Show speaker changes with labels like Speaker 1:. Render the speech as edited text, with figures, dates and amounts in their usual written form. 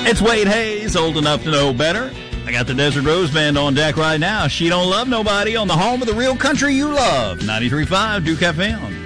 Speaker 1: It's Wade Hayes, old enough to know better. I got the Desert Rose Band on deck right now. She Don't Love Nobody on the home of the real country you love. 93.5 Duke FM.